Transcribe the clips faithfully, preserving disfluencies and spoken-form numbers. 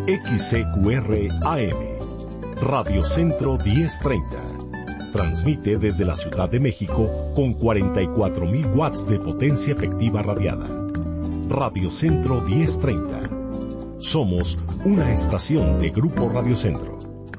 X C Q R A M, Radio Centro diez treinta. Transmite desde la Ciudad de México con cuarenta y cuatro mil watts de potencia efectiva radiada. Radio Centro diez treinta. Somos una estación de Grupo Radio Centro.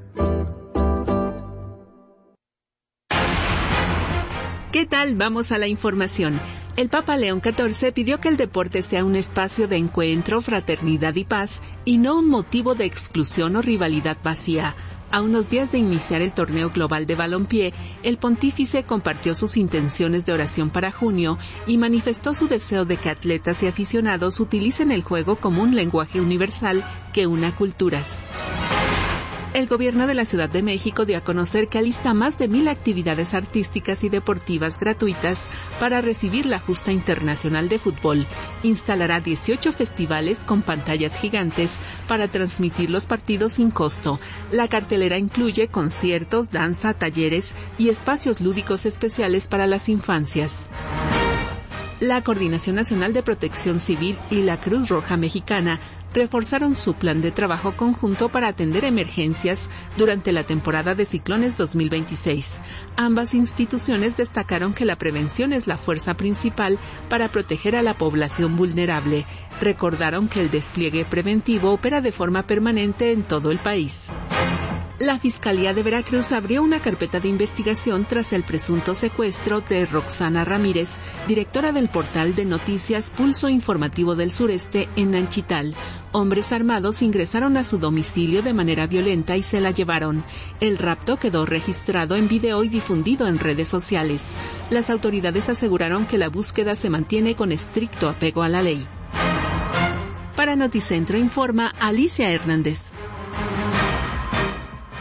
¿Qué tal? Vamos a la información. El Papa León catorce pidió que el deporte sea un espacio de encuentro, fraternidad y paz, y no un motivo de exclusión o rivalidad vacía. A unos días de iniciar el torneo global de balompié, el pontífice compartió sus intenciones de oración para junio y manifestó su deseo de que atletas y aficionados utilicen el juego como un lenguaje universal que una culturas. El gobierno de la Ciudad de México dio a conocer que alista más de mil actividades artísticas y deportivas gratuitas para recibir la Justa Internacional de Fútbol. Instalará dieciocho festivales con pantallas gigantes para transmitir los partidos sin costo. La cartelera incluye conciertos, danza, talleres y espacios lúdicos especiales para las infancias. La Coordinación Nacional de Protección Civil y la Cruz Roja Mexicana reforzaron su plan de trabajo conjunto para atender emergencias durante la temporada de ciclones dos mil veintiséis. Ambas instituciones destacaron que la prevención es la fuerza principal para proteger a la población vulnerable. Recordaron que el despliegue preventivo opera de forma permanente en todo el país. La Fiscalía de Veracruz abrió una carpeta de investigación tras el presunto secuestro de Roxana Ramírez, directora del portal de noticias Pulso Informativo del Sureste en Nanchital. Hombres armados ingresaron a su domicilio de manera violenta y se la llevaron. El rapto quedó registrado en video y difundido en redes sociales. Las autoridades aseguraron que la búsqueda se mantiene con estricto apego a la ley. Para Noticentro informa Alicia Hernández.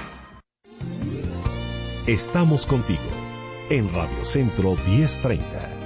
Estamos contigo en Radio Centro diez treinta.